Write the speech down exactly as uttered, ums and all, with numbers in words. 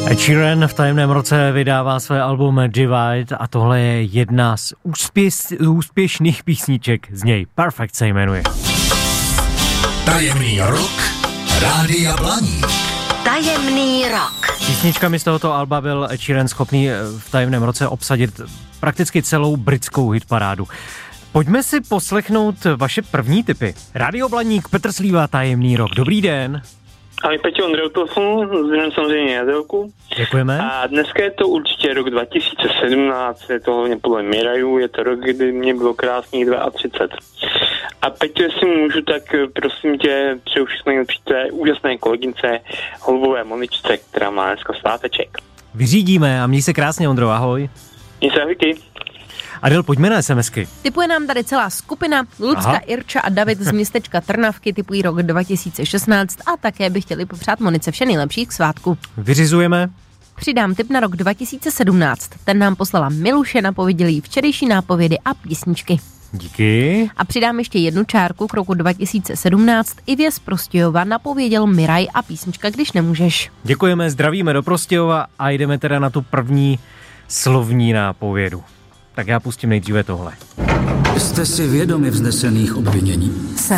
Ed Sheeran v tajemném roce vydává své album Divide a tohle je jedna z úspěš, úspěšných písniček z něj. Perfect se jmenuje. Tajemný rok Rádia Blaník. Tajemný rok. Písničkami z tohoto alba byl Ed Sheeran schopný v tajemném roce obsadit prakticky celou britskou hitparádu. Pojďme si poslechnout vaše první tipy. Rádio Blaník, Petr Slíva, Tajemný rok. Dobrý den. Ahoj, Peťo, Ondrej od telefonu, zdravím samozřejmě Jadelku. Děkujeme. A dneska je to určitě rok dva tisíce sedmnáct, je to hlavně podle Miraju, je to rok, kdy mě bylo krásných třicet dva. A Peťo, jestli můžu, tak prosím tě, přeju všechno nejlepší té úžasné kolegynce Holubové Moničce, která má dneska sváteček. Vyřídíme a měj se krásně, Ondro, ahoj. Měj se, ahojky. Adel, pojďme na SMSky. Tipuje nám tady celá skupina. Lucka, Aha. Irča a David z městečka Trnavky tipují rok dva tisíce šestnáct a také by chtěli popřát Monice vše nejlepší k svátku. Vyřizujeme. Přidám tip na rok dva tisíce sedmnáct. Ten nám poslala Miluše, napověděli jí včerejší nápovědy a písničky. Díky. A přidám ještě jednu čárku k roku dva tisíce sedmnáct. Ivě z Prostějova napověděl Miraj a písnička Když nemůžeš. Děkujeme, zdravíme do Prostějova a jdeme teda na tu první slovní nápovědu. Tak já pustím nejdříve tohle. Jste si vědomi vznesených obvinění?